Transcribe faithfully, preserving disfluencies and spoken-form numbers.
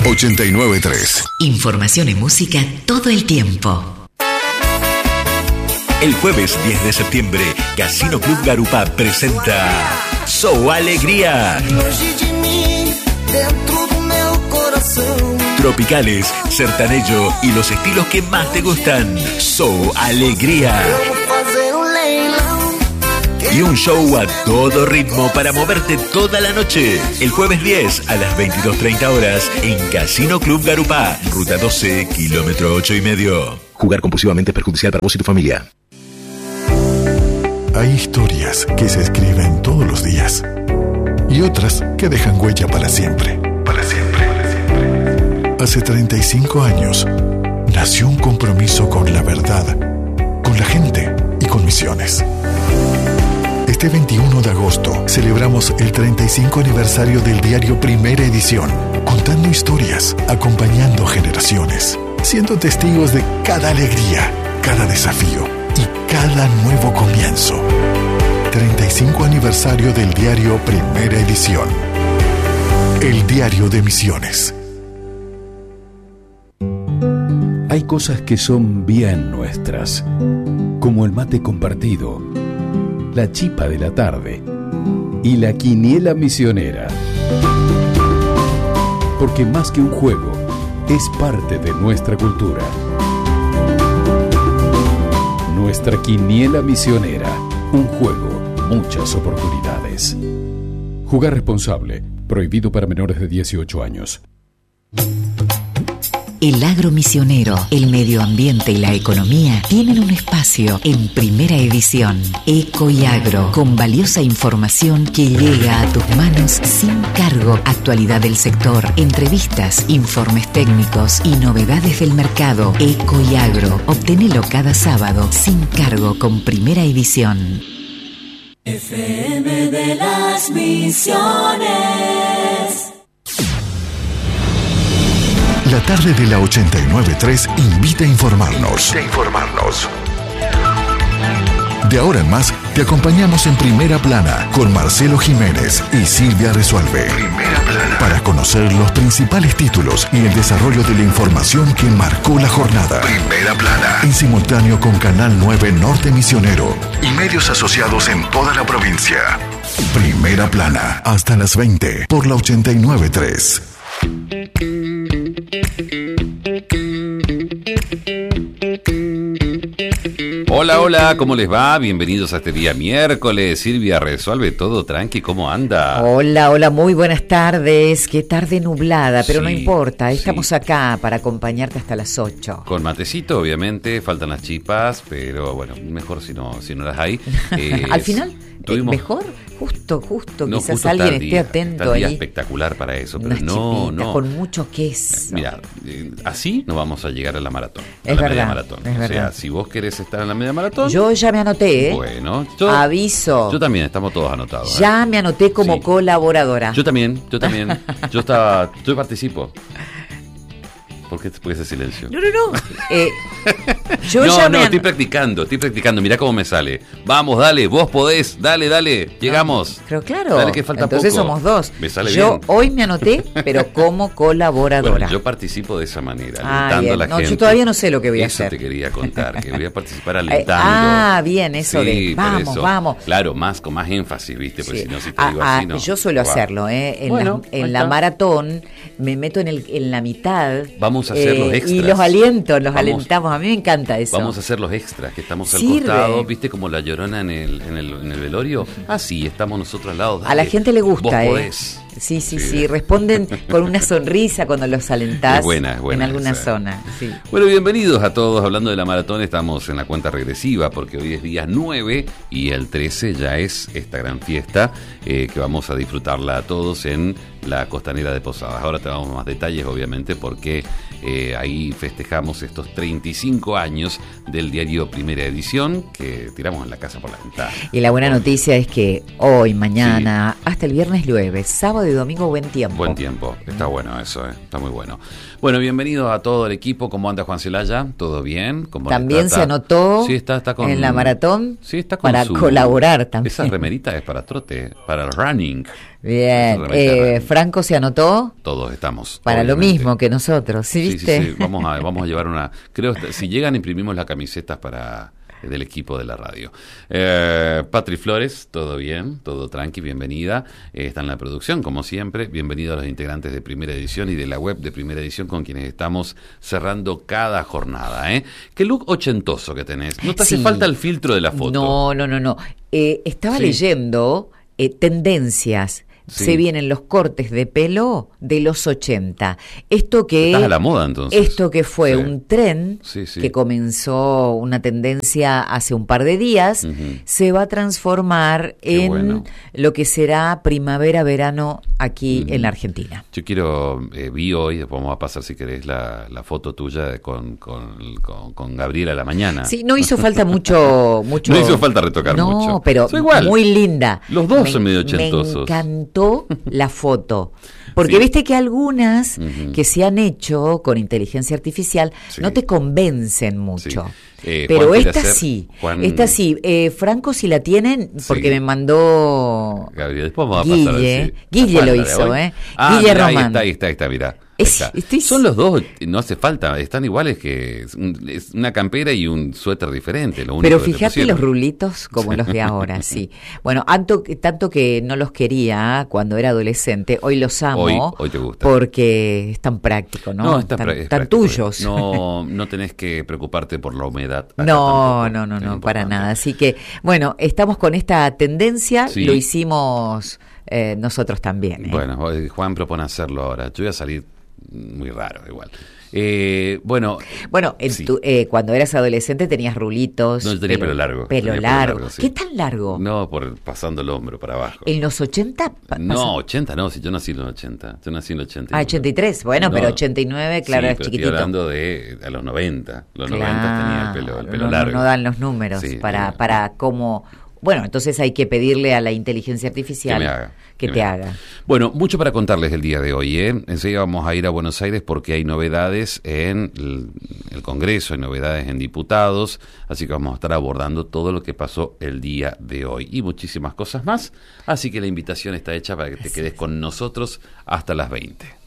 ochenta y nueve tres. Información y música todo el tiempo. El jueves diez de septiembre, Casino Club Garupá presenta Sou Alegría. Tropicales, sertanejo y los estilos que más te gustan. Sou Alegría. Y un show a todo ritmo para moverte toda la noche. El jueves diez a las veintidós treinta horas en Casino Club Garupá, Ruta doce, kilómetro ocho y medio. Jugar compulsivamente es perjudicial para vos y tu familia. Hay historias que se escriben todos los días y otras que dejan huella para siempre. Para siempre. Hace treinta y cinco años nació un compromiso con la verdad, con la gente y con Misiones. Este veintiuno de agosto celebramos el treinta y cinco aniversario del diario Primera Edición, contando historias, acompañando generaciones, siendo testigos de cada alegría, cada desafío y cada nuevo comienzo. treinta y cinco aniversario del diario Primera Edición. El diario de Misiones. Hay cosas que son bien nuestras, como el mate compartido, la chipa de la tarde y la quiniela misionera. Porque más que un juego, es parte de nuestra cultura. Nuestra quiniela misionera, un juego, muchas oportunidades. Jugar responsable, prohibido para menores de dieciocho años. El agro misionero, el medio ambiente y la economía tienen un espacio en Primera Edición. Eco y Agro, con valiosa información que llega a tus manos sin cargo. Actualidad del sector, entrevistas, informes técnicos y novedades del mercado. Eco y Agro, obténelo cada sábado sin cargo con Primera Edición. F M de las Misiones. La tarde de la ochenta y nueve tres invita a informarnos. A informarnos. De ahora en más, te acompañamos en Primera Plana con Marcelo Jiménez y Silvia Resuelve. Primera Plana. Para conocer los principales títulos y el desarrollo de la información que marcó la jornada. Primera Plana. En simultáneo con Canal nueve Norte Misionero y medios asociados en toda la provincia. Primera Plana. Hasta las veinte por la ochenta y nueve tres. Hola, hola, ¿cómo les va? Bienvenidos a este día miércoles. Silvia Resuelve, todo tranqui, ¿cómo anda? Hola, hola, muy buenas tardes. Qué tarde nublada, pero sí, no importa, estamos sí. acá para acompañarte hasta las ocho. Con matecito, obviamente, faltan las chipas, pero bueno, mejor si no, si no las hay. Eh, Al final, tuvimos... mejor, justo, justo, no, quizás justo alguien esté día, atento está ahí. Día espectacular para eso, pero unas no, no. Con mucho queso. Mira, eh, así no vamos a llegar a la maratón. Es a la verdad, media maratón. es o verdad. sea, si vos querés estar en la media maratón. Yo ya me anoté, ¿eh? Bueno, yo, aviso. Yo también, estamos todos anotados. Ya ¿eh? me anoté como sí. colaboradora. Yo también, yo también. Yo estaba, yo participo. ¿Por qué ese silencio? No, no, no. Eh, yo no, ya no, me estoy practicando, estoy practicando. Mirá cómo me sale. Vamos, dale, vos podés, dale, dale. Llegamos. Pero claro, dale, que falta entonces poco. somos dos. Me sale yo bien. Hoy me anoté, pero como colaboradora. Bueno, yo participo de esa manera, ah, alentando bien. a la no, gente. Yo todavía no sé lo que voy a eso hacer. Eso te quería contar, que voy a participar alentando. ah, bien, eso sí, de vamos, eso. vamos. Claro, más con más énfasis, ¿viste? Porque sí. si no, si te ah, digo ah, así, no. Yo suelo wow. hacerlo, ¿eh? En bueno, la, en la maratón me meto en, el, en la mitad. Vamos a hacer eh, los extras. Y los aliento, los vamos, alentamos. A mí me encanta eso. Vamos a hacer los extras, que estamos al Sirve. costado, ¿viste? Como la Llorona en el, en el, en el velorio. Así, estamos nosotros al lado. Dale, a la gente le gusta, vos ¿eh? Podés. Sí, sí, sí, sí. Responden con una sonrisa cuando los alentás es buena, es buena en alguna esa. zona. Sí. Bueno, bienvenidos a todos. Hablando de la maratón, estamos en la cuenta regresiva porque hoy es día nueve y el trece ya es esta gran fiesta eh, que vamos a disfrutarla a todos en la Costanera de Posadas. Ahora te damos más detalles, obviamente, porque eh, ahí festejamos estos treinta y cinco años del diario Primera Edición que tiramos en la casa por la ventana. Y la buena noticia es que hoy, mañana, sí. hasta el viernes nueve, sábado sábado y domingo buen tiempo. Buen tiempo, está bueno eso, ¿eh? Está muy bueno. Bueno, bienvenido a todo el equipo. ¿Cómo anda Juan Celaya? ¿Todo bien? ¿Cómo también está? se anotó sí, está, está con, en la maratón sí, está con para su, colaborar también. Esa remerita es para trote, para el running. Bien, eh, Franco se anotó. Todos estamos. Para obviamente. Lo mismo que nosotros, ¿sí viste? Sí, sí, sí. Vamos a, vamos a llevar una... Creo que si llegan imprimimos las camisetas para... del equipo de la radio. Eh, Patri Flores, todo bien, todo tranqui, bienvenida. Eh, está en la producción, como siempre. Bienvenido a los integrantes de Primera Edición y de la web de Primera Edición con quienes estamos cerrando cada jornada. ¿eh? ¿Qué look ochentoso que tenés? ¿No te hace sí. falta el filtro de la foto? No, no, no, no. Eh, estaba sí. leyendo eh, tendencias. Sí. Se vienen los cortes de pelo de los ochenta. Esto que estás a la moda entonces. Esto que fue sí. un tren sí, sí. que comenzó una tendencia hace un par de días, uh-huh. se va a transformar Qué en bueno. lo que será primavera-verano aquí uh-huh. en la Argentina. Yo quiero, eh, vi hoy, después vamos a pasar si querés la, la foto tuya con, con, con, con Gabriela a la mañana. Sí, no hizo falta mucho, mucho. No hizo falta retocar no, mucho. No, pero muy linda. Los dos me, son medio ochentosos. Me encantó la foto, porque sí. viste que algunas uh-huh. que se han hecho con inteligencia artificial sí. no te convencen mucho. Sí. Eh, pero esta hacer, sí, Juan... esta sí. Eh, Franco si la tienen, porque sí. me mandó Gabriel, después vamos Guille, a pasar a decir, Guille lo hizo, ¿eh? Ah, Guille mirá, Román. Ahí está, ahí está, ahí está, mirá. Es, estoy... Son los dos, no hace falta, están iguales que es una campera y un suéter diferente. Lo único Pero fíjate los rulitos como los de ahora, sí. Bueno, tanto, tanto que no los quería cuando era adolescente, hoy los amo. Hoy, hoy te gusta. Porque es tan práctico, ¿no? No, está tan, pra- tan tuyos. No, no tenés que preocuparte por la humedad. No, tampoco, no, no, no, para nada. Así que, bueno, estamos con esta tendencia, sí. lo hicimos eh, nosotros también. ¿eh? Bueno, Juan propone hacerlo ahora. Yo voy a salir muy raro igual. Eh, bueno, bueno en sí. tu, eh, cuando eras adolescente tenías rulitos. No, yo tenía pelo, pelo largo. Pelo tenía largo. Pelo largo sí. ¿Qué tan largo? No, por pasando el hombro para abajo. ¿En los ochenta? Pa- no, ochenta no, si yo nací en los ochenta. Yo nací en los ochenta. Ah, ochenta y tres. Bueno, no, pero ochenta y nueve, claro, sí, es pero chiquitito. Estoy hablando de a los noventa. Los claro, noventa tenía el pelo, el pelo no, largo. No, no dan los números sí, para, eh, para cómo. Bueno, entonces hay que pedirle a la inteligencia artificial que, me haga, que, que te me haga. haga. Bueno, mucho para contarles el día de hoy. ¿eh? Enseguida vamos a ir a Buenos Aires porque hay novedades en el, el Congreso, hay novedades en diputados, así que vamos a estar abordando todo lo que pasó el día de hoy y muchísimas cosas más. Así que la invitación está hecha para que te quedes con nosotros hasta las veinte.